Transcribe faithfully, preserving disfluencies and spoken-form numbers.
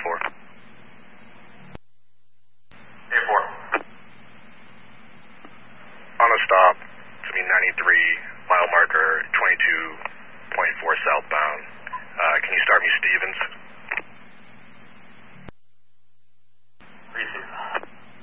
four. A four. On a stop, it's me ninety-three, mile marker twenty-two point four southbound. Uh, can you start me Stevens?